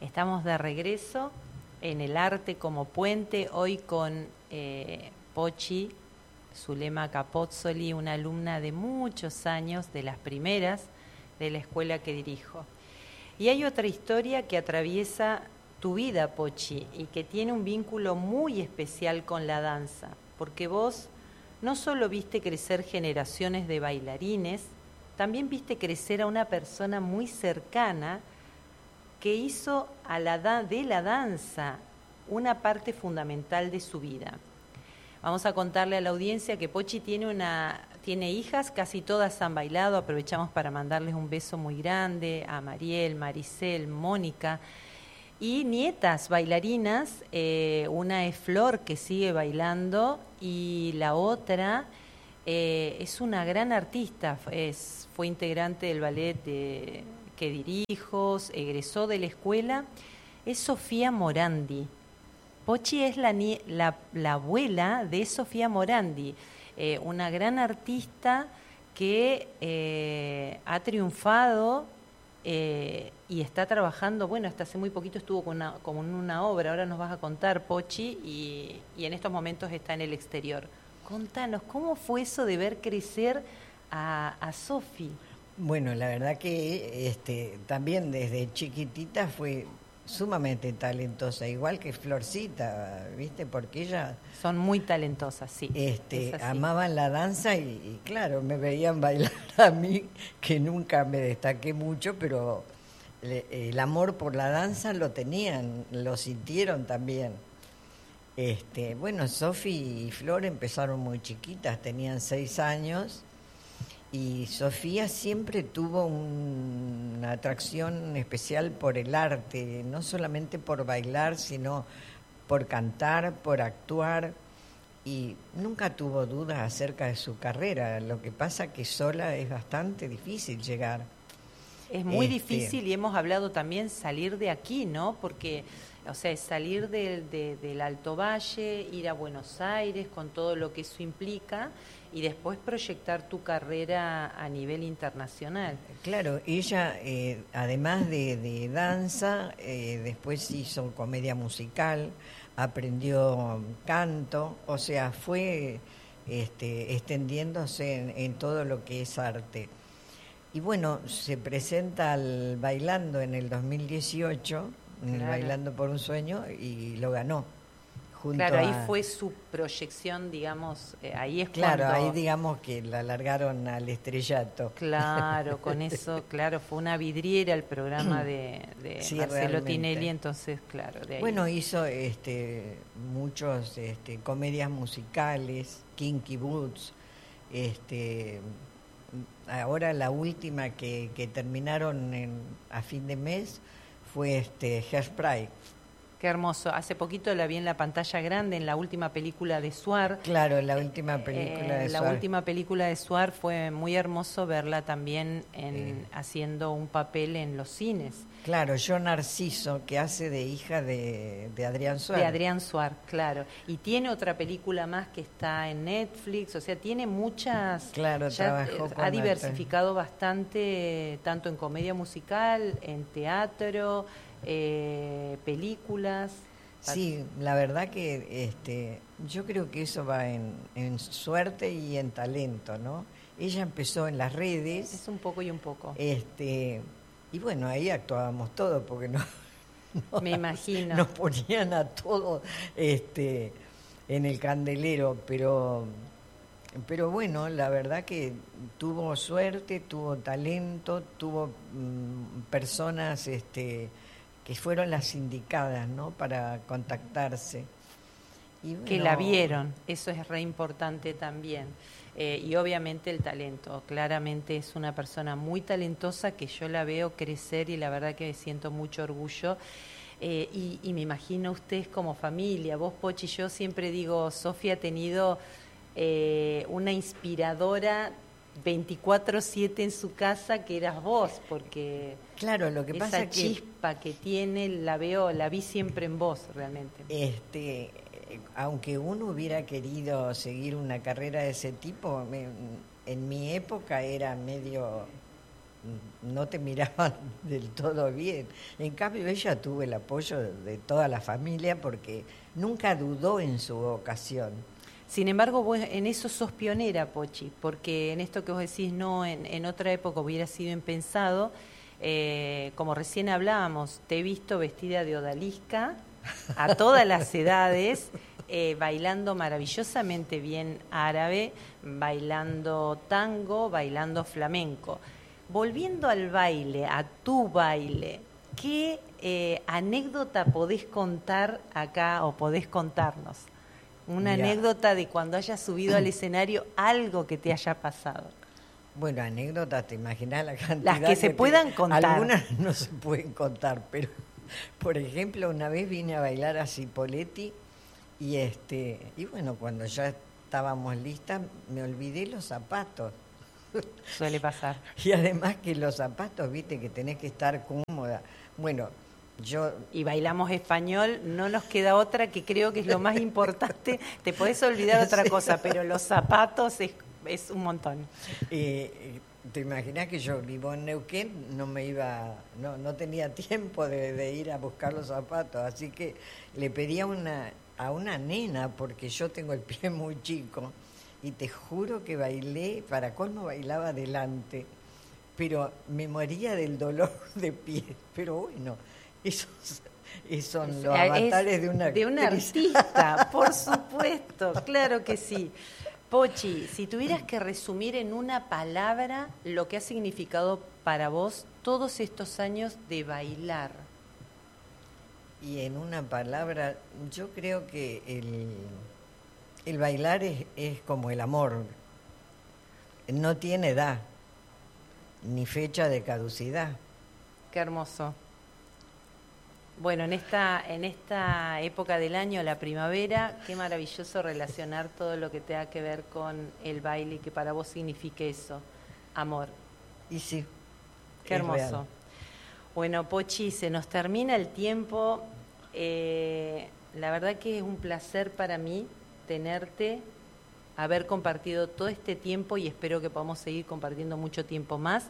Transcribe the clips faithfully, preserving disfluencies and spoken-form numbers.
Estamos de regreso en el arte como puente, hoy con eh, Pochi Zulema Capozzoli, una alumna de muchos años, de las primeras de la escuela que dirijo. Y hay otra historia que atraviesa tu vida, Pochi, y que tiene un vínculo muy especial con la danza, porque vos no solo viste crecer generaciones de bailarines, también viste crecer a una persona muy cercana que hizo a la da- de la danza una parte fundamental de su vida. Vamos a contarle a la audiencia que Pochi tiene una tiene hijas, casi todas han bailado, aprovechamos para mandarles un beso muy grande a Mariel, Maricel, Mónica, y nietas bailarinas, eh, una es Flor, que sigue bailando, y la otra eh, es una gran artista, es, fue integrante del ballet de, que dirijo, egresó de la escuela, es Sofía Morandi. Pochi es la, la, la abuela de Sofía Morandi, eh, una gran artista que eh, ha triunfado eh, y está trabajando, bueno, hasta hace muy poquito estuvo con una, con una obra, ahora nos vas a contar, Pochi, y, y en estos momentos está en el exterior. Contanos, ¿cómo fue eso de ver crecer a, a Sofi? Bueno, la verdad que este, también desde chiquitita fue sumamente talentosa, igual que Florcita, ¿viste? Porque ella... Son muy talentosas, sí. Este, amaban la danza y, y claro, me veían bailar a mí, que nunca me destaqué mucho, pero le, el amor por la danza lo tenían, lo sintieron también. Este, bueno, Sofi y Flor empezaron muy chiquitas, tenían seis años, y Sofía siempre tuvo un, una atracción especial por el arte, no solamente por bailar, sino por cantar, por actuar, y nunca tuvo dudas acerca de su carrera. Lo que pasa que sola es bastante difícil llegar. Es muy este... difícil, y hemos hablado también salir de aquí, ¿no? Porque, o sea, salir del, de, del Alto Valle, ir a Buenos Aires con todo lo que eso implica y después proyectar tu carrera a nivel internacional. Claro, ella, eh, además de, de danza, eh, después hizo comedia musical, aprendió canto, o sea, fue este, extendiéndose en, en todo lo que es arte. Y bueno, se presenta al Bailando en el dos mil dieciocho, en el Claro. Bailando por un Sueño, y lo ganó. Junto Claro, ahí a... fue su proyección, digamos, eh, ahí es Claro, cuando... ahí digamos que la largaron al estrellato. Claro, con eso, claro, fue una vidriera el programa de, de Sí, Marcelo realmente. Tinelli, entonces, claro, de ahí. Bueno, hizo este, muchos este, comedias musicales, Kinky Boots, este, ahora la última que, que terminaron en, a fin de mes fue este, Hairspray. Qué hermoso. Hace poquito la vi en la pantalla grande, en la última película de Suar. Claro, la última película eh, de La Suar. última película de Suar fue muy hermoso verla también en, Eh. haciendo un papel en los cines. Claro, yo Narciso, que hace de hija de, de Adrián Suar. De Adrián Suar, claro. Y tiene otra película más que está en Netflix, o sea, tiene muchas... Claro, ya, trabajó eh, con ha diversificado bastante, tanto en comedia musical, en teatro, eh, películas. Sí, la verdad que este, yo creo que eso va en, en suerte y en talento, ¿no? Ella empezó en las redes. Es un poco y un poco. Este, y bueno, ahí actuábamos todos porque no, no me imagino. Nos ponían a todos este, en el candelero, pero, pero bueno, la verdad que tuvo suerte, tuvo talento, tuvo mmm, personas... este que fueron las indicadas, ¿no?, para contactarse. Y bueno, que la vieron, eso es re importante también. Eh, y obviamente el talento, claramente es una persona muy talentosa que yo la veo crecer y la verdad que siento mucho orgullo. Eh, y, y me imagino ustedes como familia, vos, Pochi, yo siempre digo, Sofía ha tenido eh, una inspiradora veinticuatro siete en su casa, que eras vos, porque claro, lo que esa pasa chispa que... que tiene, la veo, la vi siempre en vos, realmente. Este, aunque uno hubiera querido seguir una carrera de ese tipo, me, en mi época era medio no te miraban del todo bien. En cambio, ella tuvo el apoyo de toda la familia porque nunca dudó en su vocación. Sin embargo, vos en eso sos pionera, Pochi, porque en esto que vos decís, no, en, en otra época hubiera sido impensado. Eh, como recién hablábamos, te he visto vestida de odalisca a todas las edades, eh, bailando maravillosamente bien árabe, bailando tango, bailando flamenco. Volviendo al baile, a tu baile, ¿qué eh, anécdota podés contar acá o podés contarnos? Una Mirá. anécdota de cuando hayas subido al escenario, algo que te haya pasado. Bueno, anécdotas, te imaginas la cantidad. Las que se te- puedan contar. Algunas no se pueden contar, pero por ejemplo, una vez vine a bailar a Cipolletti y este y bueno, cuando ya estábamos listas, me olvidé los zapatos. Suele pasar. Y además que los zapatos, viste, que tenés que estar cómoda. Bueno, yo Y bailamos español, no nos queda otra, que creo que es lo más importante. Te podés olvidar otra Sí. cosa, pero los zapatos es, es un montón. Eh, te imaginas que yo vivo en Neuquén, no me iba, no, no tenía tiempo de, de ir a buscar los zapatos, así que le pedí a una, a una nena, porque yo tengo el pie muy chico, y te juro que bailé, para colmo bailaba adelante, pero me moría del dolor de pie, pero bueno, esos, esos son los Es avatares de una de una actriz. artista, por supuesto, claro que sí. Pochi, si tuvieras que resumir en una palabra lo que ha significado para vos todos estos años de bailar. Y en una palabra, yo creo que el, el bailar es, es como el amor, no tiene edad, ni fecha de caducidad. Qué hermoso. Bueno, en esta, en esta época del año, la primavera, qué maravilloso relacionar todo lo que tenga que ver con el baile y que para vos signifique eso, amor. Y sí, Qué es hermoso. real. Bueno, Pochi, se nos termina el tiempo. Eh, la verdad que es un placer para mí tenerte, haber compartido todo este tiempo y espero que podamos seguir compartiendo mucho tiempo más.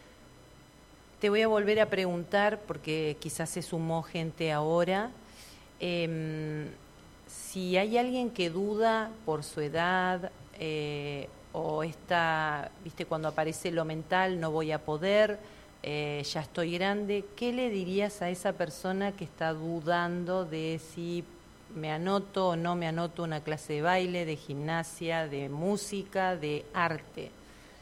Te voy a volver a preguntar, porque quizás se sumó gente ahora, eh, si hay alguien que duda por su edad eh, o está, viste, cuando aparece lo mental, no voy a poder, eh, ya estoy grande, ¿qué le dirías a esa persona que está dudando de si me anoto o no me anoto una clase de baile, de gimnasia, de música, de arte?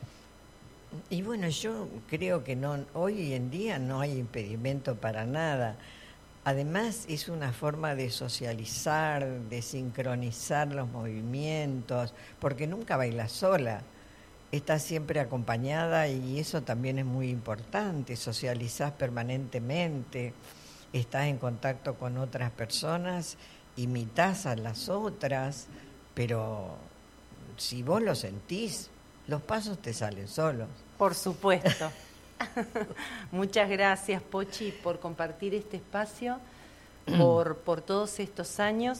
Y bueno, yo creo que no, hoy en día no hay impedimento para nada. Además, es una forma de socializar, de sincronizar los movimientos, porque nunca bailas sola, estás siempre acompañada y eso también es muy importante. Socializás permanentemente, estás en contacto con otras personas, imitás a las otras, pero si vos lo sentís, los pasos te salen solos. Por supuesto. Muchas gracias, Pochi, por compartir este espacio, por, por todos estos años.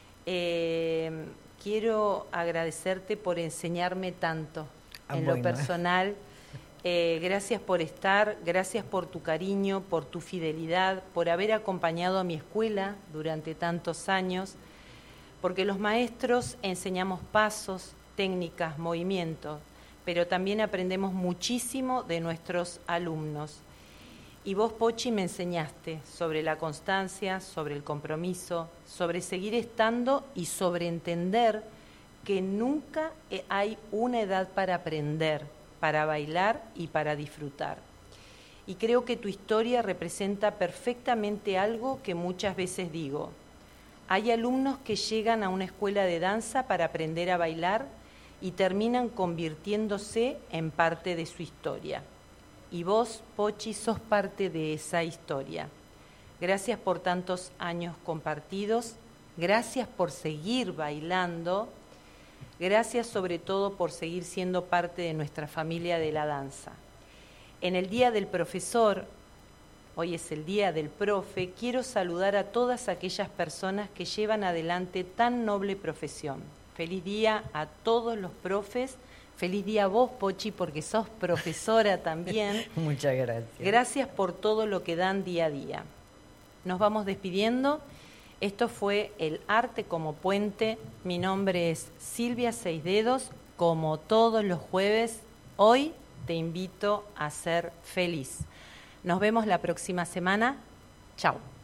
Eh, quiero agradecerte por enseñarme tanto Ah, en bueno. lo personal. Eh, gracias por estar, gracias por tu cariño, por tu fidelidad, por haber acompañado a mi escuela durante tantos años, porque los maestros enseñamos pasos, técnicas, movimientos, pero también aprendemos muchísimo de nuestros alumnos. Y vos, Pochi, me enseñaste sobre la constancia, sobre el compromiso, sobre seguir estando y sobre entender que nunca hay una edad para aprender, para bailar y para disfrutar. Y creo que tu historia representa perfectamente algo que muchas veces digo. Hay alumnos que llegan a una escuela de danza para aprender a bailar y terminan convirtiéndose en parte de su historia. Y vos, Pochi, sos parte de esa historia. Gracias por tantos años compartidos, gracias por seguir bailando, gracias sobre todo por seguir siendo parte de nuestra familia de la danza. En el Día del Profesor, hoy es el Día del Profe, quiero saludar a todas aquellas personas que llevan adelante tan noble profesión. Feliz día a todos los profes, Feliz día a vos, Pochi, porque sos profesora también. Muchas gracias. Gracias por todo lo que dan día a día. Nos vamos despidiendo. Esto fue El Arte como Puente. Mi nombre es Silvia Seisdedos. Como todos los jueves, hoy te invito a ser feliz. Nos vemos la próxima semana. Chao.